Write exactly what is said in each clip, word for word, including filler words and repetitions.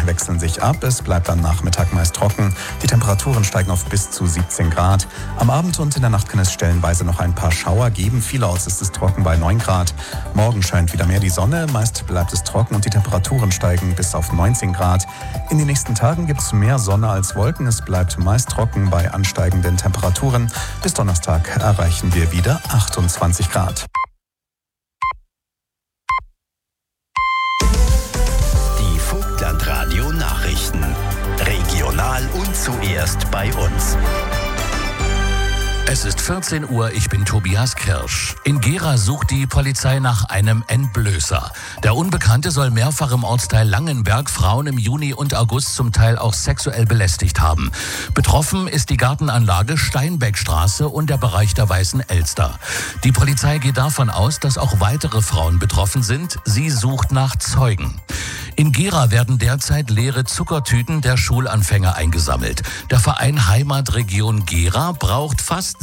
wechseln sich ab. Es bleibt am Nachmittag meist trocken. Die Temperaturen steigen auf bis zu siebzehn Grad. Am Abend und in der Nacht kann es stellenweise noch ein paar Schauer geben. Vielerorts ist es trocken bei neun Grad. Morgen scheint wieder mehr die Sonne. Meist bleibt es trocken und die Temperaturen steigen bis auf neunzehn Grad. In den nächsten Tagen gibt es mehr Sonne als Wolken. Es bleibt meist trocken bei ansteigenden Temperaturen. Bis Donnerstag erreichen wir wieder achtundzwanzig Grad. Die Vogtlandradio Nachrichten. Regional und zuerst bei uns. Es ist vierzehn Uhr, ich bin Tobias Kirsch. In Gera sucht die Polizei nach einem Entblößer. Der Unbekannte soll mehrfach im Ortsteil Langenberg Frauen im Juni und August zum Teil auch sexuell belästigt haben. Betroffen ist die Gartenanlage Steinbeckstraße und der Bereich der Weißen Elster. Die Polizei geht davon aus, dass auch weitere Frauen betroffen sind. Sie sucht nach Zeugen. In Gera werden derzeit leere Zuckertüten der Schulanfänger eingesammelt. Der Verein Heimatregion Gera braucht fast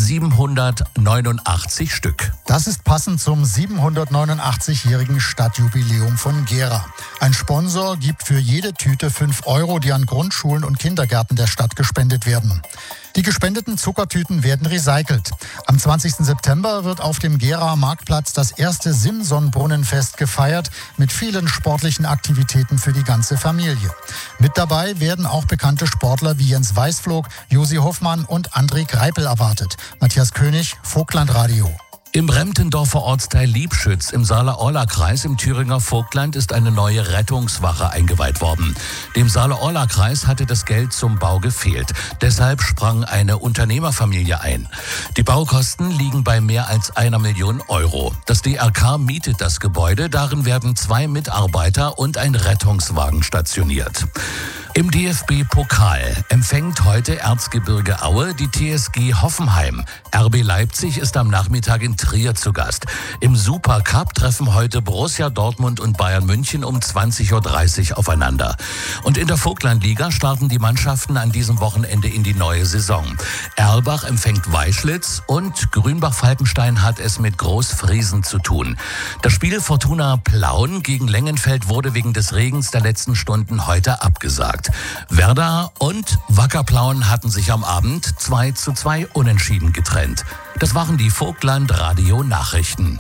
siebenhundertneunundachtzig Stück. Das ist passend zum siebenhundertneunundachtzig-jährigen Stadtjubiläum von Gera. Ein Sponsor gibt für jede Tüte fünf Euro, die an Grundschulen und Kindergärten der Stadt gespendet werden. Die gespendeten Zuckertüten werden recycelt. Am zwanzigsten September wird auf dem Gera Marktplatz das erste Simson-Brunnenfest gefeiert mit vielen sportlichen Aktivitäten für die ganze Familie. Mit dabei werden auch bekannte Sportler wie Jens Weißflog, Josi Hoffmann und André Greipel erwartet. Matthias König, Vogtlandradio. Im Bremtendorfer Ortsteil Liebschütz im Saale-Orla-Kreis im Thüringer Vogtland ist eine neue Rettungswache eingeweiht worden. Dem Saale-Orla-Kreis hatte das Geld zum Bau gefehlt. Deshalb sprang eine Unternehmerfamilie ein. Die Baukosten liegen bei mehr als einer Million Euro. Das D R K mietet das Gebäude. Darin werden zwei Mitarbeiter und ein Rettungswagen stationiert. Im D F B-Pokal empfängt heute Erzgebirge Aue die T S G Hoffenheim. R B Leipzig ist am Nachmittag in Trier zu Gast. Im Supercup treffen heute Borussia Dortmund und Bayern München um zwanzig Uhr dreißig aufeinander. Und in der Vogtlandliga starten die Mannschaften an diesem Wochenende in die neue Saison. Erlbach empfängt Weischlitz und Grünbach-Falkenstein hat es mit Großfriesen zu tun. Das Spiel Fortuna Plauen gegen Lengenfeld wurde wegen des Regens der letzten Stunden heute abgesagt. Werder und Wacker Plauen hatten sich am Abend zwei zu zwei unentschieden getrennt. Das waren die Vogtland-Radio-Nachrichten.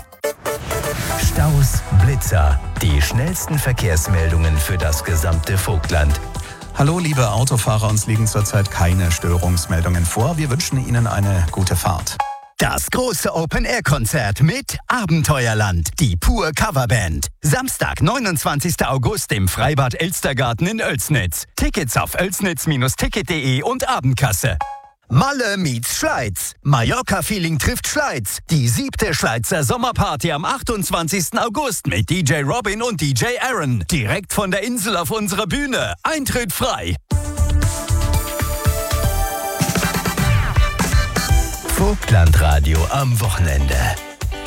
Staus, Blitzer, die schnellsten Verkehrsmeldungen für das gesamte Vogtland. Hallo liebe Autofahrer, uns liegen zurzeit keine Störungsmeldungen vor. Wir wünschen Ihnen eine gute Fahrt. Das große Open-Air-Konzert mit Abenteuerland, die Pur Coverband. Samstag, neunundzwanzigsten August im Freibad Elstergarten in Oelsnitz. Tickets auf oelsnitz Bindestrich ticket punkt de und Abendkasse. Malle meets Schleiz. Mallorca-Feeling trifft Schleiz. Die siebte Schleizer Sommerparty am achtundzwanzigsten August mit D J Robin und D J Aaron. Direkt von der Insel auf unserer Bühne. Eintritt frei. Vogtlandradio am Wochenende.